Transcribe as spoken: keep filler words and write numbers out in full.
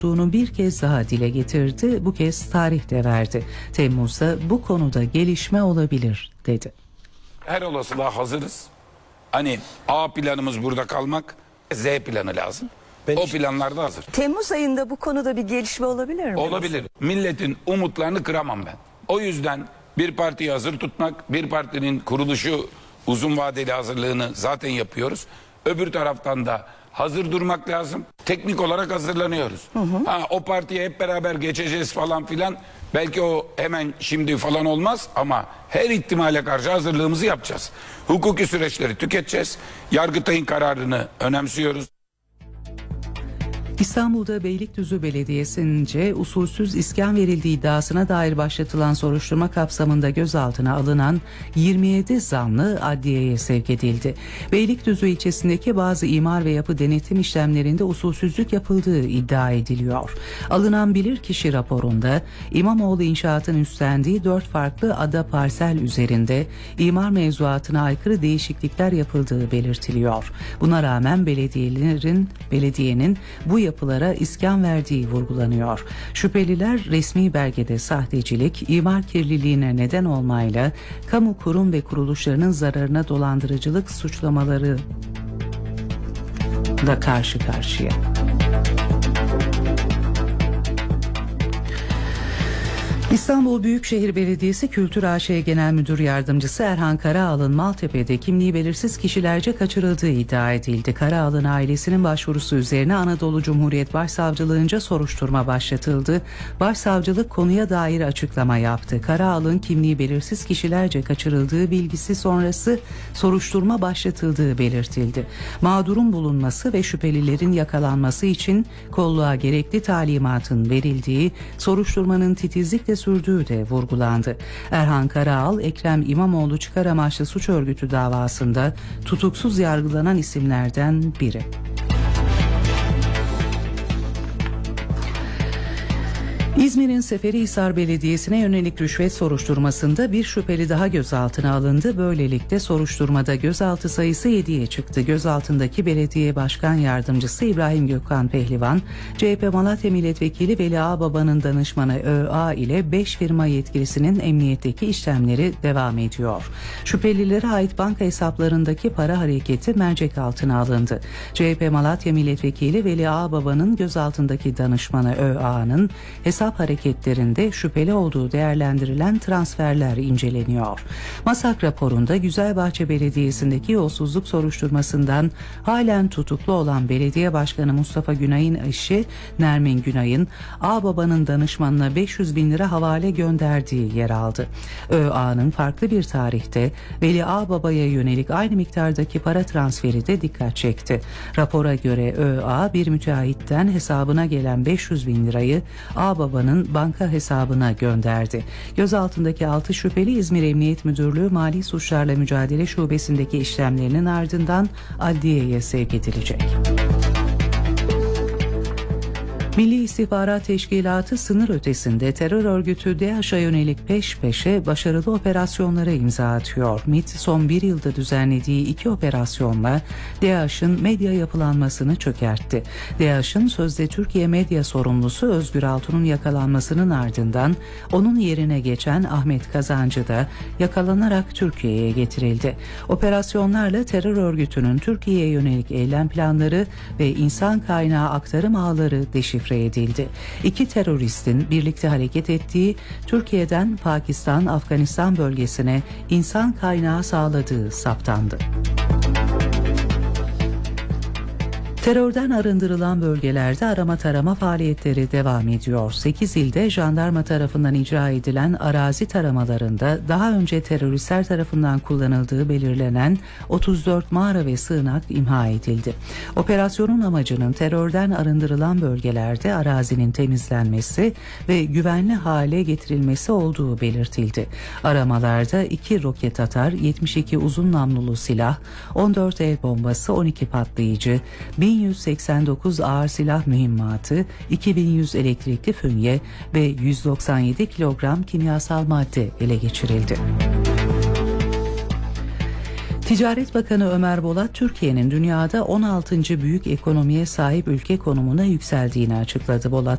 olduğunu bir kez daha dile getirdi. Bu kez tarih de verdi. Temmuz'da bu konuda gelişme olabilir dedi. Her olasılığa hazırız. Hani A planımız burada kalmak, Z planı lazım. Ben o planlar da hazır. Temmuz ayında bu konuda bir gelişme olabilir mi? Olabilir. Milletin umutlarını kıramam ben. O yüzden bir partiyi hazır tutmak, bir partinin kuruluşu uzun vadeli hazırlığını zaten yapıyoruz. Öbür taraftan da hazır durmak lazım. Teknik olarak hazırlanıyoruz. Hı hı. Ha, o partiye hep beraber geçeceğiz falan filan. Belki o hemen şimdi falan olmaz ama her ihtimale karşı hazırlığımızı yapacağız. Hukuki süreçleri tüketeceğiz. Yargıtay'ın kararını önemsiyoruz. İstanbul'da Beylikdüzü Belediyesi'nce usulsüz iskan verildiği iddiasına dair başlatılan soruşturma kapsamında gözaltına alınan yirmi yedi zanlı adliyeye sevk edildi. Beylikdüzü ilçesindeki bazı imar ve yapı denetim işlemlerinde usulsüzlük yapıldığı iddia ediliyor. Alınan bilirkişi raporunda İmamoğlu İnşaat'ın üstlendiği dört farklı ada parsel üzerinde imar mevzuatına aykırı değişiklikler yapıldığı belirtiliyor. Buna rağmen belediyelerin, belediyenin bu yapılara iskan verdiği vurgulanıyor. Şüpheliler resmi belgede sahtecilik, imar kirliliğine neden olmayla kamu kurum ve kuruluşlarının zararına dolandırıcılık suçlamaları da karşı karşıya. İstanbul Büyükşehir Belediyesi Kültür A Ş Genel Müdür Yardımcısı Erhan Karaağal'ın Maltepe'de kimliği belirsiz kişilerce kaçırıldığı iddia edildi. Karaağal'ın ailesinin başvurusu üzerine Anadolu Cumhuriyet Başsavcılığınca soruşturma başlatıldı. Başsavcılık konuya dair açıklama yaptı. Karaağal'ın kimliği belirsiz kişilerce kaçırıldığı bilgisi sonrası soruşturma başlatıldığı belirtildi. Mağdurun bulunması ve şüphelilerin yakalanması için kolluğa gerekli talimatın verildiği, soruşturmanın titizlikle sürdüğü de vurgulandı. Erhan Karaağal, Ekrem İmamoğlu çıkar amaçlı suç örgütü davasında tutuksuz yargılanan isimlerden biri. İzmir'in Seferihisar Belediyesi'ne yönelik rüşvet soruşturmasında bir şüpheli daha gözaltına alındı. Böylelikle soruşturmada gözaltı sayısı yediye çıktı. Gözaltındaki belediye başkan yardımcısı İbrahim Gökhan Pehlivan, C H P Malatya Milletvekili Veli Ağbaba'nın danışmanı ÖA ile beş firma yetkilisinin emniyetteki işlemleri devam ediyor. Şüphelilere ait banka hesaplarındaki para hareketi mercek altına alındı. C H P Malatya Milletvekili Veli Ağbaba'nın gözaltındaki danışmanı ÖA'nın hesap hareketlerinde şüpheli olduğu değerlendirilen transferler inceleniyor. MASAK raporunda Güzelbahçe Belediyesi'ndeki yolsuzluk soruşturmasından halen tutuklu olan belediye başkanı Mustafa Günay'ın eşi Nermin Günay'ın Ağbaba'nın danışmanına beş yüz bin lira havale gönderdiği yer aldı. ÖA'nın farklı bir tarihte Veli Ağbaba'ya yönelik aynı miktardaki para transferi de dikkat çekti. Rapora göre ÖA bir müteahhitten hesabına gelen beş yüz bin lirayı Ağbaba Baba'nın banka hesabına gönderdi. Gözaltındaki altı şüpheli İzmir Emniyet Müdürlüğü Mali Suçlarla Mücadele Şubesi'ndeki işlemlerinin ardından adliyeye sevk edilecek. Milli İstihbarat Teşkilatı sınır ötesinde terör örgütü DAEŞ'e yönelik peş peşe başarılı operasyonlara imza atıyor. MİT son bir yılda düzenlediği iki operasyonla DAEŞ'in medya yapılanmasını çökertti. DAEŞ'in sözde Türkiye medya sorumlusu Özgür Altun'un yakalanmasının ardından onun yerine geçen Ahmet Kazancı da yakalanarak Türkiye'ye getirildi. Operasyonlarla terör örgütünün Türkiye'ye yönelik eylem planları ve insan kaynağı aktarım ağları deşifre edildi. İki teröristin birlikte hareket ettiği Türkiye'den Pakistan, Afganistan bölgesine insan kaynağı sağladığı saptandı. Terörden arındırılan bölgelerde arama tarama faaliyetleri devam ediyor. sekiz ilde jandarma tarafından icra edilen arazi taramalarında daha önce teröristler tarafından kullanıldığı belirlenen otuz dört mağara ve sığınak imha edildi. Operasyonun amacının terörden arındırılan bölgelerde arazinin temizlenmesi ve güvenli hale getirilmesi olduğu belirtildi. Aramalarda iki roket atar, yetmiş iki uzun namlulu silah, on dört el bombası, on iki patlayıcı, bin yüz seksen dokuz ağır silah mühimmatı, iki bin yüz elektrikli fünye ve yüz doksan yedi kilogram kimyasal madde ele geçirildi. Ticaret Bakanı Ömer Bolat, Türkiye'nin dünyada on altıncı büyük ekonomiye sahip ülke konumuna yükseldiğini açıkladı. Bolat,